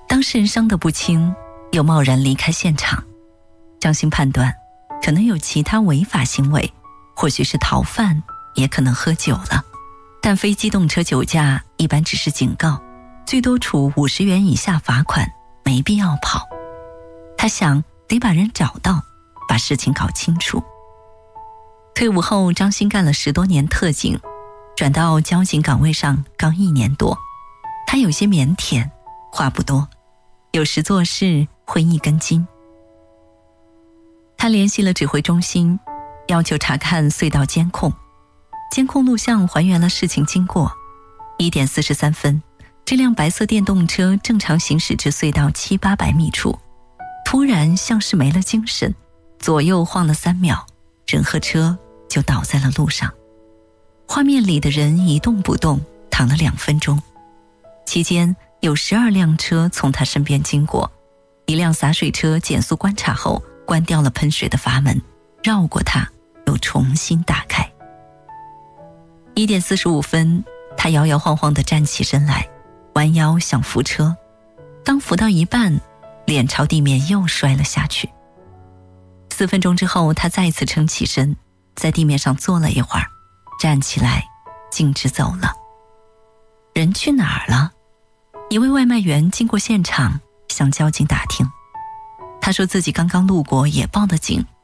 当事人伤得不轻，又贸然离开现场，张鑫判断可能有其他违法行为，或许是逃犯，也可能喝酒了。但非机动车酒驾一般只是警告，最多处50元以下罚款，没必要跑。他想得把人找到，把事情搞清楚。退伍后，张鑫干了10多年特警，转到交警岗位上刚1年多。他有些腼腆，话不多，有时做事会一根筋。他联系了指挥中心，要求查看隧道监控。监控录像还原了事情经过。1点43分，这辆白色电动车正常行驶至隧道700-800米处，突然像是没了精神，左右晃了3秒，人和车就倒在了路上。画面里的人一动不动，躺了2分钟。期间有12辆车从他身边经过，一辆洒水车减速观察后关掉了喷水的阀门，绕过它又重新打开。1点45分，他摇摇晃晃地站起身来，弯腰想扶车，当扶到一半，脸朝地面又摔了下去。4分钟之后，他再次撑起身，在地面上坐了一会儿，站起来径直走了。人去哪儿了？一位外卖员经过现场，向交警打听。他说自己刚刚路过，也报了警，